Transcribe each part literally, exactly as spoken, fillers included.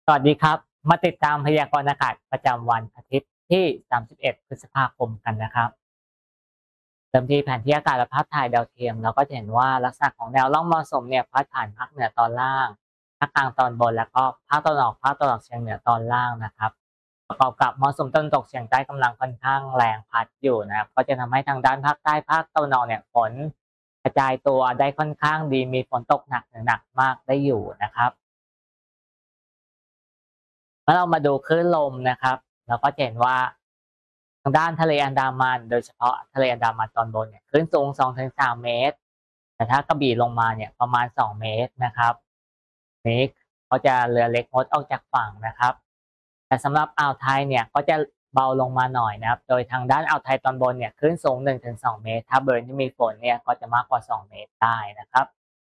สวัสดีครับ มาติดตามพยากรณ์อากาศประจำวันอาทิตย์ที่ สามสิบเอ็ด พฤษภาคมกันนะครับเริ่มที่แผนที่อากาศและภาพถ่ายดาวเทียมเราก็จะเห็นว่าลักษณะของแนวร่องมรสุมเนี่ยพัดผ่านภาคเหนือตอนล่างภาคกลางตอนบนแล้วก็ภาคตะวันออกภาคตะวันออกเฉียงเหนือตอนล่างนะครับประกอบกับมรสุมตะวันตกเฉียงใต้กำลังค่อนข้างแรงพัดอยู่นะครับก็จะทำให้ทางด้านภาคใต้ภาคตะวันออกเนี่ยฝนกระจายตัวได้ค่อนข้างดีมีฝนตกหนักถึงหนักมากได้อยู่นะครับ เมื่อเรามาดูคลื่นลมนะครับเราก็จะเห็นว่าทางด้านทะเลอันดามันโดยเฉพาะทะเลอันดามันตอนบนเนี่ยคลื่นสูง สองถึงสาม เมตรแต่ถ้ากระบี่ลงมาเนี่ยประมาณสองเมตรนะครับนี้ก็จะเรือเล็กงดออกจากฝั่งนะครับแต่สำหรับอ่าวไทยเนี่ยก็จะเบาลงมาหน่อยนะครับโดยทางด้านอ่าวไทยตอนบนเนี่ยคลื่นสูง หนึ่งถึงสอง เมตรถ้าบริเวณที่มีฝนเนี่ยก็จะมากกว่าสองเมตรได้นะครับ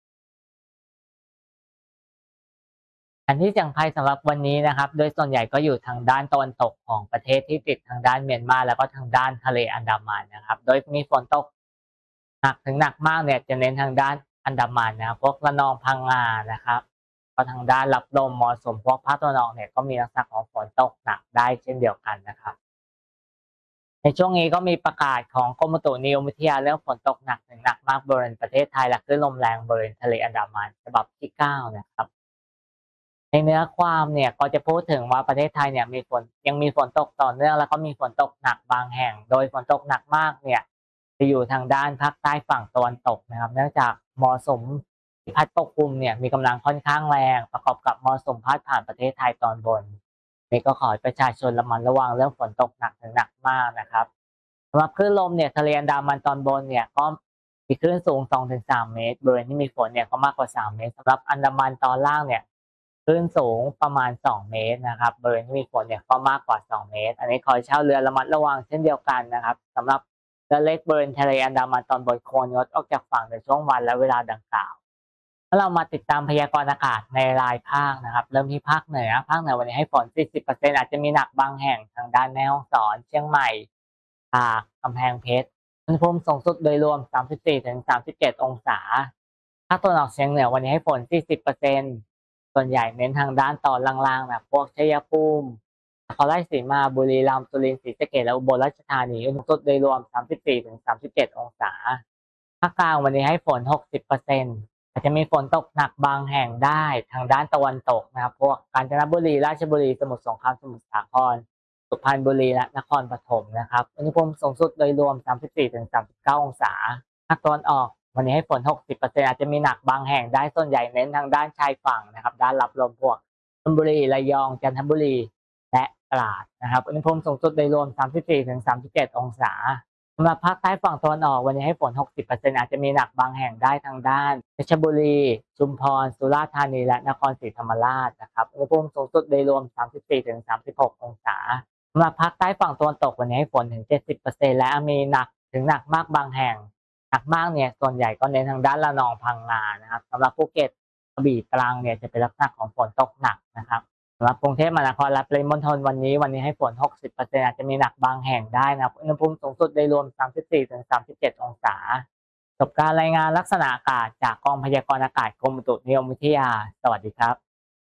แผนที่เสี่ยงภัยสำหรับวันนี้นะครับโดยส่วนใหญ่ก็อยู่ทางด้านตะวันตกของประเทศที่ติดทางด้านเมียนมาแล้วก็ทางด้านทะเลอันดามันนะครับโดยมีฝนตกหนักถึงหนักมากเนี่ยจะเน้นทางด้านอันดามันนะครับพวกระนองพังงานะครับก็ทางด้านรับลมมรสุมพวกภาคตะวันออกเนี่ยก็มีลักษณะของฝนตกหนักได้เช่นเดียวกันนะครับในช่วงนี้ก็มีประกาศของกรมอุตุนิยมวิทยาเรื่องฝนตกหนักถึงหนักมากบริเวณประเทศไทยและคลื่นลมแรงบริเวณทะเลอันดามันฉบับที่เก้านะครับ ในเนื้อความเนี่ยก็จะพูดถึงว่าประเทศไทยเนี่ยมีฝนยังมีฝนตกต่อเนื่องแล้วก็มีฝนตกหนักบางแห่งโดยฝนตกหนักมากเนี่ยจะอยู่ทางด้านภาคใต้ฝั่งตะวันตกนะครับเนื่องจากมรสุมที่พัดปกคลุมเนี่ยมีกำลังค่อนข้างแรงประกอบกับมรสุมพัดผ่านประเทศไทยตอนบนนี่ก็ขอให้ประชาชนระมัดระวังเรื่องฝนตกหนักถึงหนักมากนะครับสำหรับคลื่นลมเนี่ยทะเลอันดามันตอนบนเนี่ยก็มีคลื่นสูง สองถึงสาม เมตรบริเวณที่มีฝนเนี่ยก็มากกว่าสามเมตรสำหรับอันดามันตอนล่างเนี่ย คลื่นสูงประมาณสองเมตรนะครับบริเวณที่มีฝนเนี่ยก็มากกว่าสองเมตรอันนี้ขอให้ชาวเรือระมัดระวังเช่นเดียวกันนะครับสำหรับเรือเล็กบริเวณทะเลอันดามันตอนบนควรงดออกจากฝั่งในช่วงวันและเวลาดังกล่าวถ้าเรามาติดตามพยากรณ์อากาศในรายภาคนะครับเริ่มที่ภาคเหนือภาคเหนือวันนี้ให้ฝน สี่สิบเปอร์เซ็นต์ อาจจะมีหนักบางแห่งทางด้านแม่ฮ่องสอนเชียงใหม่ตากกำแพงเพชรอุณหภูมิสูงสุดโดยรวม สามสิบสี่ถึงสามสิบเจ็ด องศาภาคตะวันออกเฉียงเหนือวันนี้ให้ฝน สี่สิบเปอร์เซ็นต์ส่วนใหญ่เน้นทางด้านตอนล่างๆแบบพวกชัยภูมินครราชสีมาบุรีรัมย์สุรินทร์ศรีสะเกษและอุบลราชธานีอุณหภูมิโดยรวม สามสิบสี่ถึงสามสิบเจ็ด องศาภาคกลางวันนี้ให้ฝน หกสิบเปอร์เซ็นต์ อาจจะมีฝนตกหนักบางแห่งได้ทางด้านตะวันตกนะครับพวกกาญจนบุรีราชบุรีสมุทรสงครามสมุทรสาครสุพรรณบุรีและนครปฐมนะครับอุณหภูมิสูงสุดโดยรวม สามสิบสี่ถึงสามสิบเก้า องศาภาคตะวันออกวันนี้ให้ฝน หกสิบเปอร์เซ็นต์ อาจจะมีหนักบางแห่งได้ส่วนใหญ่เน้นทางด้านชายฝั่งนะครับด้านรับลมพวกชลบุรีระยองจันทบุรีและตราดนะครับอุณหภูมิสูงสุดโดยรวม สามสิบสี่ถึงสามสิบเจ็ด องศาสำหรับภาคใต้ฝั่งตะวันออกวันนี้ให้ฝน หกสิบเปอร์เซ็นต์ อาจจะมีหนักบางแห่งได้ทางด้านเพชรบุรีชุมพรสุราษฎร์ธานีและนครศรีธรรมราชนะครับอุณหภูมิสูงสุดโดยรวม สามสิบสี่ถึงสามสิบหก องศาสำหรับภาคใต้ฝั่งตะวันตกวันนี้ให้ฝนถึง เจ็ดสิบเปอร์เซ็นต์ และมีหนักถึงหนักมากบางแห่งหนักมากเนี่ยส่วนใหญ่ก็เน้นทางด้านระนองพังงานะครับสำหรับภูเก็ตกระบี่ตรังเนี่ยจะเป็นลักษณะของฝนตกหนักนะครับสำหรับกรุงเทพมหานครและปริมณฑลวันนี้วันนี้ให้ฝน หกสิบเปอร์เซ็นต์ อาจจะมีหนักบางแห่งได้นะครับอุณหภูมิสูงสุดโดยรวม สามสิบสี่ถึงสามสิบเจ็ด องศาจบการรายงานลักษณะอากาศจากกองพยากรณ์อากาศกรมอุตุนิยมวิทยาสวัสดีครับ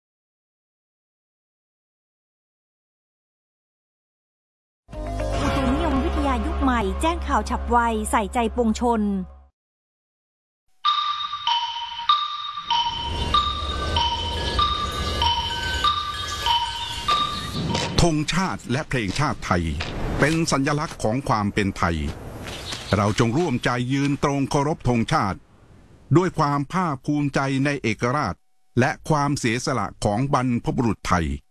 อุตุนิยมวิทยายุคใหม่แจ้งข่าวฉับไวใส่ใจปวงชนธงชาติและเพลงชาติไทยเป็นสัญลักษณ์ของความเป็นไทยเราจงร่วมใจยืนตรงเคารพธงชาติด้วยความภาคภูมิใจในเอกราชและความเสียสละของบรรพบุรุษไทย